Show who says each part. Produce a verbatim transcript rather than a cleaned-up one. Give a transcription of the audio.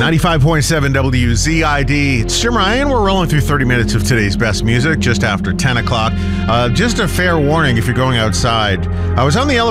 Speaker 1: ninety-five point seven W Z I D. It's Jim Ryan. We're rolling through thirty minutes of today's best music just after ten o'clock. Uh, just a fair warning if you're going outside. I was on the elevator